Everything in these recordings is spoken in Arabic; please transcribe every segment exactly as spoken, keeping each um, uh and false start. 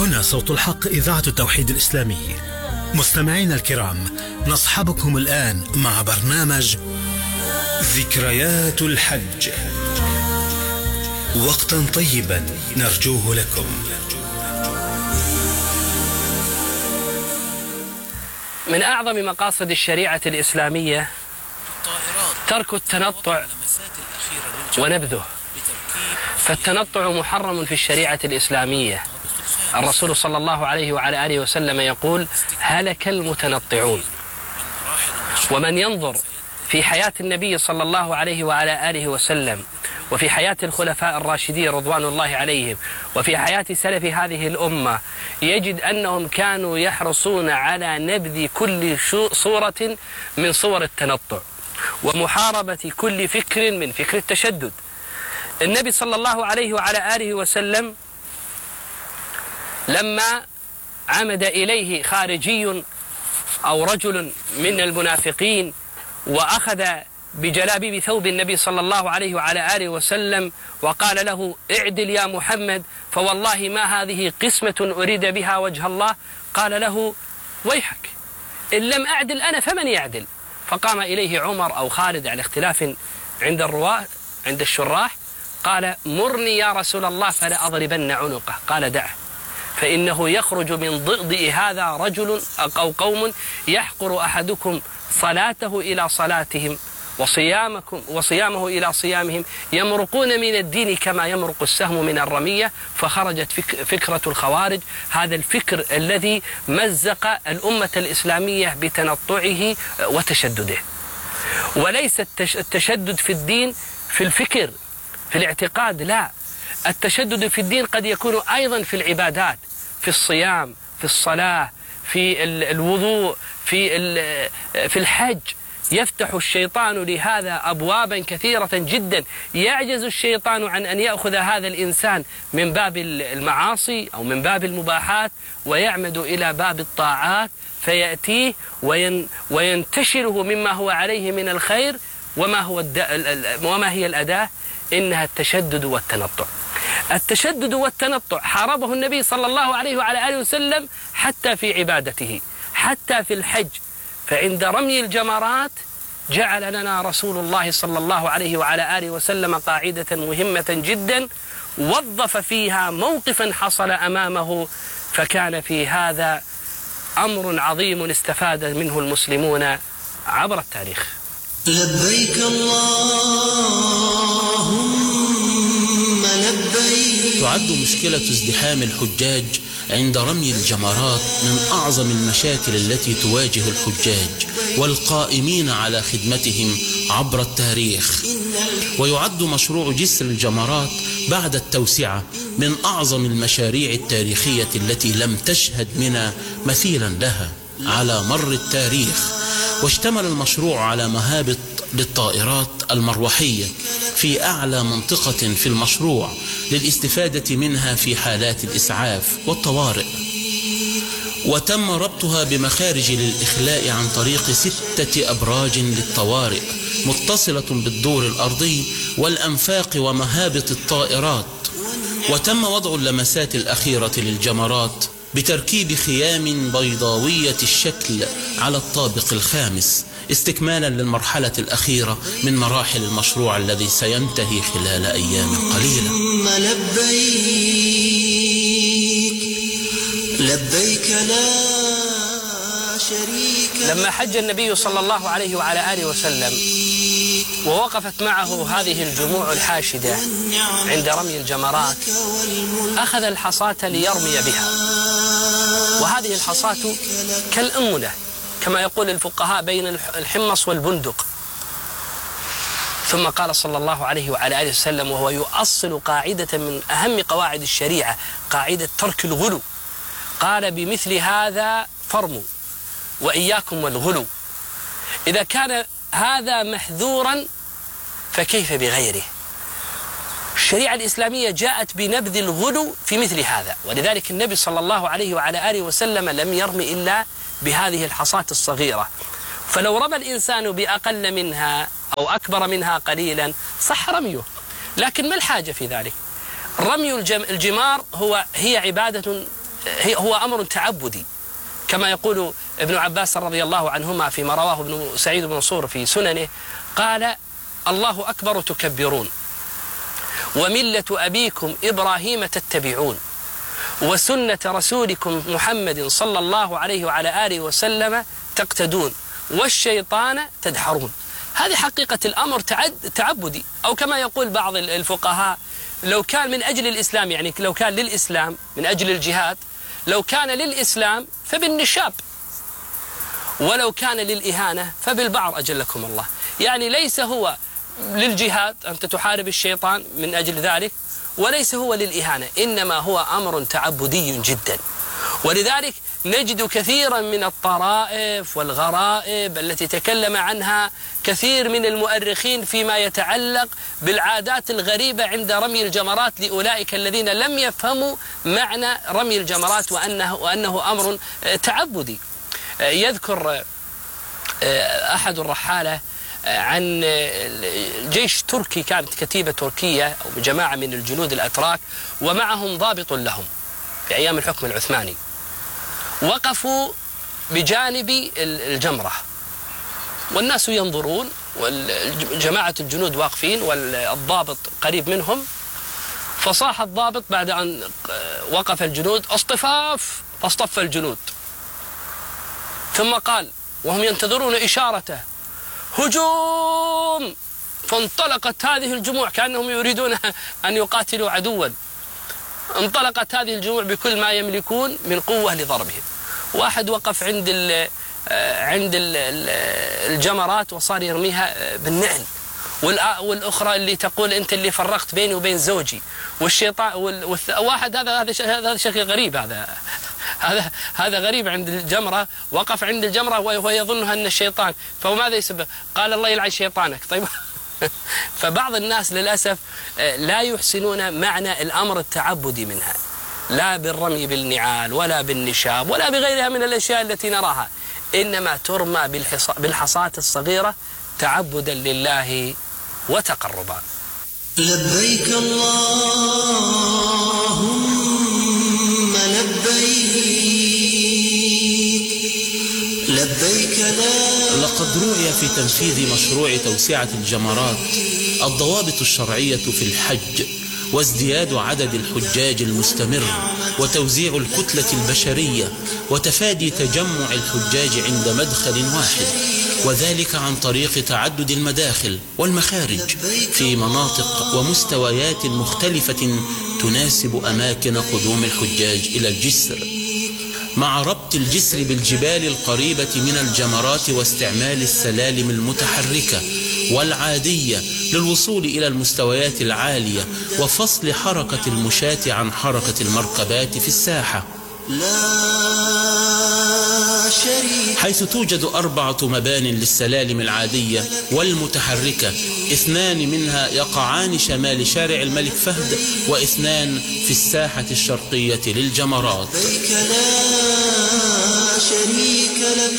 هنا صوت الحق إذاعة التوحيد الإسلامي. مستمعينا الكرام، نصحبكم الآن مع برنامج ذكريات الحج، وقتا طيبا نرجوه لكم. من أعظم مقاصد الشريعة الإسلامية ترك التنطع ونبذه، فالتنطع محرم في الشريعة الإسلامية. الرسول صلى الله عليه وعلى آله وسلم يقول: هلك المتنطعون. ومن ينظر في حياة النبي صلى الله عليه وعلى آله وسلم، وفي حياة الخلفاء الراشدين رضوان الله عليهم، وفي حياة سلف هذه الأمة، يجد أنهم كانوا يحرصون على نبذ كل صورة من صور التنطع ومحاربة كل فكر من فكر التشدد. النبي صلى الله عليه وعلى آله وسلم لما عمد إليه خارجي أو رجل من المنافقين وأخذ بجلابيب ثوب النبي صلى الله عليه وعلى آله وسلم وقال له: اعدل يا محمد، فوالله ما هذه قسمة أريد بها وجه الله. قال له: ويحك، إن لم أعدل أنا فمن يعدل؟ فقام إليه عمر أو خالد على اختلاف عند الرواة عند الشراح، قال: مرني يا رسول الله فلا أضربن عنقه. قال: دعه، فإنه يخرج من ضئضئ هذا رجل أو قوم يحقر أحدكم صلاته إلى صلاتهم وصيامكم وصيامه إلى صيامهم، يمرقون من الدين كما يمرق السهم من الرمية. فخرجت فك فكرة الخوارج، هذا الفكر الذي مزق الأمة الإسلامية بتنطعه وتشدده. وليس التشدد في الدين في الفكر في الاعتقاد، لا، التشدد في الدين قد يكون أيضا في العبادات، في الصيام، في الصلاة، في الوضوء، في في الحج. يفتح الشيطان لهذا أبوابا كثيرة جدا، يعجز الشيطان عن أن يأخذ هذا الإنسان من باب المعاصي أو من باب المباحات ويعمد إلى باب الطاعات، فيأتيه وينتشره مما هو عليه من الخير. وما هو وما هي الأداة؟ إنها التشدد والتنطع. التشدد والتنطع حاربه النبي صلى الله عليه وعلى آله وسلم حتى في عبادته، حتى في الحج. فعند رمي الجمرات جعل لنا رسول الله صلى الله عليه وعلى آله وسلم قاعدة مهمة جدا، وظف فيها موقفا حصل أمامه، فكان في هذا أمر عظيم استفاد منه المسلمون عبر التاريخ. لبيك اللهم لبيك. تعد مشكلة ازدحام الحجاج عند رمي الجمرات من أعظم المشاكل التي تواجه الحجاج والقائمين على خدمتهم عبر التاريخ. ويعد مشروع جسر الجمرات بعد التوسعة من أعظم المشاريع التاريخية التي لم تشهد منى مثيلا لها على مر التاريخ. واشتمل المشروع على مهابط للطائرات المروحية في أعلى منطقة في المشروع للاستفادة منها في حالات الإسعاف والطوارئ. وتم ربطها بمخارج للإخلاء عن طريق ستة أبراج للطوارئ متصلة بالدور الأرضي والأنفاق ومهابط الطائرات. وتم وضع اللمسات الأخيرة للجمرات بتركيب خيام بيضاوية الشكل على الطابق الخامس، استكمالا للمرحلة الأخيرة من مراحل المشروع الذي سينتهي خلال أيام قليلة. لبيك لبيك لا شريك. لما حج النبي صلى الله عليه وعلى آله وسلم ووقفت معه هذه الجموع الحاشدة عند رمي الجمرات، أخذ الحصاة ليرمي بها، وهذه الحصاة كالأنملة كما يقول الفقهاء بين الحمص والبندق. ثم قال صلى الله عليه وعلى آله وسلم وهو يؤصل قاعدة من أهم قواعد الشريعة، قاعدة ترك الغلو، قال: بمثل هذا فرموا وإياكم والغلو. إذا كان هذا محذورا فكيف بغيره؟ الشريعة الإسلامية جاءت بنبذ الغلو في مثل هذا، ولذلك النبي صلى الله عليه وعلى آله وسلم لم يرمي إلا بهذه الحصاة الصغيرة. فلو رمى الإنسان بأقل منها أو أكبر منها قليلا صح رميه، لكن ما الحاجة في ذلك؟ رمي الجمار هو هي عبادة هو أمر تعبدي، كما يقول ابن عباس رضي الله عنهما فيما رواه ابن سعيد بن منصور في سننه، قال: الله أكبر تكبرون، وملة أبيكم إبراهيم تتبعون، وسنة رسولكم محمد صلى الله عليه وعلى آله وسلم تقتدون، والشيطان تدحرون. هذه حقيقة الأمر تعبدي، أو كما يقول بعض الفقهاء: لو كان من أجل الإسلام، يعني لو كان للإسلام من أجل الجهاد، لو كان للإسلام فبالنشاب، ولو كان للإهانة فبالبعر أجلكم الله. يعني ليس هو للجهاد أنت تحارب الشيطان من أجل ذلك، وليس هو للإهانة، إنما هو أمر تعبدي جدا. ولذلك نجد كثيرا من الطرائف والغرائب التي تكلم عنها كثير من المؤرخين فيما يتعلق بالعادات الغريبة عند رمي الجمرات لأولئك الذين لم يفهموا معنى رمي الجمرات وأنه, وأنه أمر تعبدي. يذكر أحد الرحالة عن جيش تركي، كانت كتيبة تركية أو جماعة من الجنود الأتراك ومعهم ضابط لهم في أيام الحكم العثماني، وقفوا بجانب الجمرة والناس ينظرون، وجماعة الجنود واقفين والضابط قريب منهم، فصاح الضابط بعد أن وقف الجنود: اصطفاف، فاصطف الجنود، ثم قال وهم ينتظرون إشارته: هجوم، فانطلقت هذه الجموع كأنهم يريدون أن يقاتلوا عدوا، انطلقت هذه الجموع بكل ما يملكون من قوة لضربهم. واحد وقف عند ال عند ال الجمرات وصار يرميها بالنعل، والأخرى اللي تقول أنت اللي فرقت بيني وبين زوجي، والشيطان واحد هذا هذا هذا شيء غريب، هذا هذا هذا غريب عند الجمرة، وقف عند الجمرة وهو يظنها أن الشيطان، فماذا يسبب؟ قال: الله يلعن شيطانك. طيب فبعض الناس للأسف لا يحسنون معنى الأمر التعبدي منها، لا بالرمي بالنعال ولا بالنشاب ولا بغيرها من الأشياء التي نراها، إنما ترمى بالحصاة الصغيرة تعبدا لله وتقربا. لبيك اللهم لبيك لبيك لا. لقد رؤي في تنفيذ مشروع توسعة الجمرات الضوابط الشرعية في الحج، وازدياد عدد الحجاج المستمر، وتوزيع الكتلة البشرية، وتفادي تجمع الحجاج عند مدخل واحد، وذلك عن طريق تعدد المداخل والمخارج في مناطق ومستويات مختلفة تناسب أماكن قدوم الحجاج إلى الجسر، مع ربط الجسر بالجبال القريبة من الجمرات واستعمال السلالم المتحركة والعادية للوصول إلى المستويات العالية، وفصل حركة المشاة عن حركة المركبات في الساحة، حيث توجد أربعة مبان للسلالم العادية والمتحركة، اثنان منها يقعان شمال شارع الملك فهد، واثنان في الساحة الشرقية للجمرات. لبيك لا شريك لك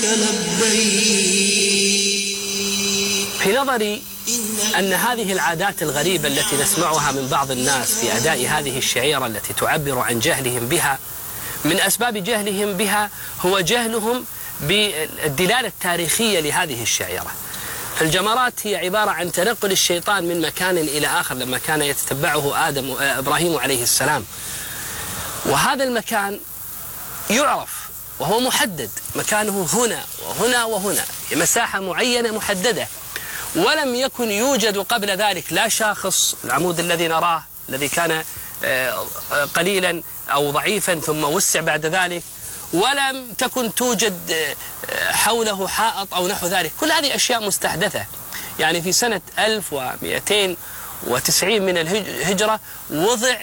لبيك. في نظري أن هذه العادات الغريبة التي نسمعها من بعض الناس في أداء هذه الشعيرة التي تعبر عن جهلهم بها، من أسباب جهلهم بها هو جهلهم بالدلالة التاريخية لهذه الشعيرة. الجمرات هي عبارة عن تنقل الشيطان من مكان إلى آخر لما كان يتتبعه آدم إبراهيم عليه السلام، وهذا المكان يعرف وهو محدد، مكانه هنا وهنا وهنا، مساحة معينة محددة، ولم يكن يوجد قبل ذلك لا شاخص، العمود الذي نراه الذي كان قليلا أو ضعيفا ثم وسع بعد ذلك، ولم تكن توجد حوله حائط أو نحو ذلك. كل هذه أشياء مستحدثة. يعني في سنة ألف ومئتين وتسعين من الهجرة وضع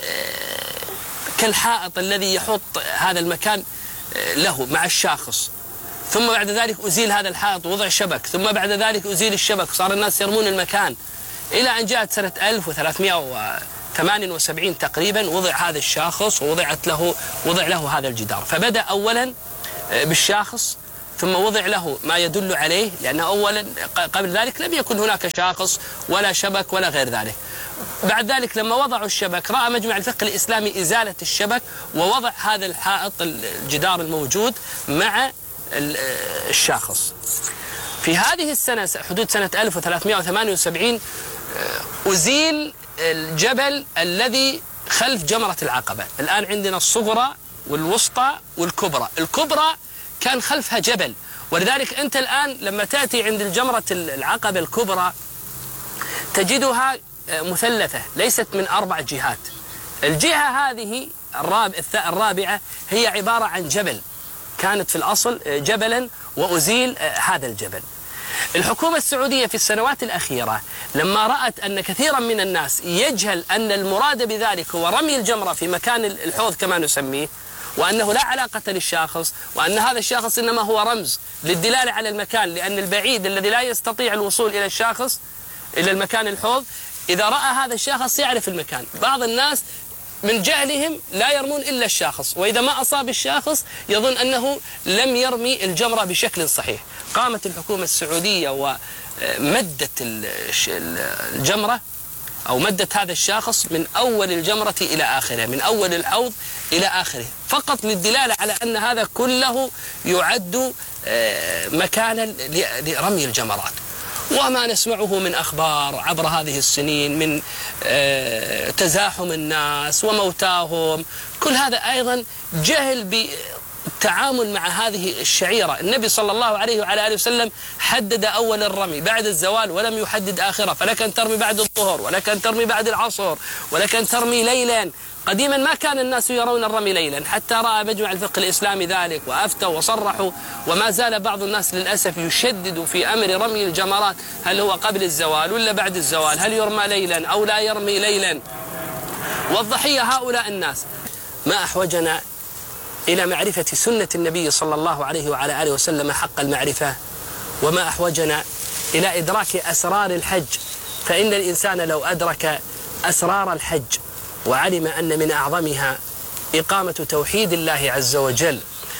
كالحائط الذي يحط هذا المكان له مع الشاخص، ثم بعد ذلك أزيل هذا الحائط ووضع شبك، ثم بعد ذلك أزيل الشبك، صار الناس يرمون المكان، إلى أن جاءت سنة ألف وثلاثمئة وثمانية وسبعين تقريبا وضع هذا الشاخص ووضعت له وضع له هذا الجدار. فبدأ أولا بالشاخص ثم وضع له ما يدل عليه، لأن أولا قبل ذلك لم يكن هناك شاخص ولا شبك ولا غير ذلك. بعد ذلك لما وضعوا الشبك رأى مجمع الفقه الإسلامي إزالة الشبك ووضع هذا الحائط الجدار الموجود مع الشاخص. في هذه السنة حدود سنة ألف وثلاثمائة وثمانية وسبعين أزيل الجبل الذي خلف جمرة العقبة. الآن عندنا الصغرى والوسطى والكبرى. الكبرى كان خلفها جبل، ولذلك أنت الآن لما تأتي عند الجمرة العقبة الكبرى تجدها مثلثة ليست من أربع جهات. الجهة هذه الرابعة هي عبارة عن جبل، كانت في الأصل جبلا وأزيل هذا الجبل. الحكومة السعودية في السنوات الأخيرة لما رأت أن كثيرا من الناس يجهل أن المراد بذلك هو رمي الجمرة في مكان الحوض كما نسميه، وأنه لا علاقة للشاخص، وأن هذا الشاخص إنما هو رمز للدلالة على المكان، لأن البعيد الذي لا يستطيع الوصول إلى الشاخص إلى المكان الحوض إذا رأى هذا الشاخص يعرف المكان. بعض الناس من جهلهم لا يرمون إلا الشاخص، وإذا ما أصاب الشاخص يظن أنه لم يرمي الجمرة بشكل صحيح. قامت الحكومة السعودية ومدت الجمرة أو مدت هذا الشاخص من أول الجمرة إلى آخره، من أول الحوض إلى آخره، فقط للدلالة على أن هذا كله يعد مكانا لرمي الجمرات. وما نسمعه من أخبار عبر هذه السنين من تزاحم الناس وموتاهم، كل هذا أيضا جهل بالتعامل مع هذه الشعيرة. النبي صلى الله عليه وعلى آله وسلم حدد أول الرمي بعد الزوال ولم يحدد آخره، فلك أن ترمي بعد الظهر، ولك أن ترمي بعد العصر، ولك أن ترمي ليلا. قديما ما كان الناس يرون الرمي ليلا، حتى رأى مجمع الفقه الإسلامي ذلك وأفتوا وصرحوا، وما زال بعض الناس للأسف يشدد في أمر رمي الجمرات، هل هو قبل الزوال ولا بعد الزوال، هل يرمى ليلا أو لا يرمي ليلا. والضحية هؤلاء الناس. ما أحوجنا إلى معرفة سنة النبي صلى الله عليه وعلى آله وسلم حق المعرفة، وما أحوجنا إلى إدراك أسرار الحج، فإن الإنسان لو أدرك أسرار الحج وعلم أن من أعظمها إقامة توحيد الله عز وجل،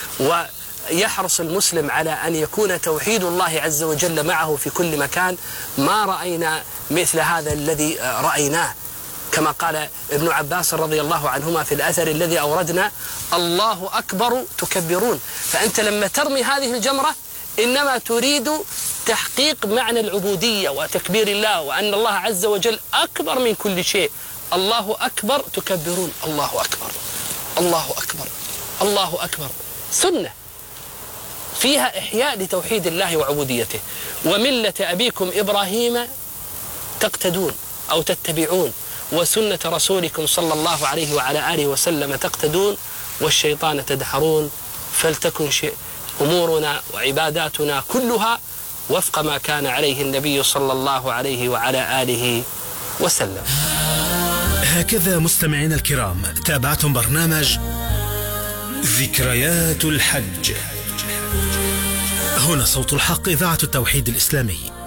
ويحرص المسلم على أن يكون توحيد الله عز وجل معه في كل مكان، ما رأينا مثل هذا الذي رأيناه. كما قال ابن عباس رضي الله عنهما في الأثر الذي أوردنا: الله أكبر تكبرون. فأنت لما ترمي هذه الجمرة إنما تريد تحقيق معنى العبودية وتكبير الله، وأن الله عز وجل أكبر من كل شيء. الله أكبر تكبرون، الله أكبر، الله أكبر، الله أكبر. سنة فيها إحياء لتوحيد الله وعبوديته. وملة أبيكم إبراهيم تقتدون أو تتبعون، وسنة رسولكم صلى الله عليه وعلى آله وسلم تقتدون، والشيطان تدحرون. فلتكن شيء أمورنا وعباداتنا كلها وفق ما كان عليه النبي صلى الله عليه وعلى آله وسلم. هكذا مستمعينا الكرام تابعتم برنامج ذكريات الحج. هنا صوت الحق، إذاعة التوحيد الإسلامي.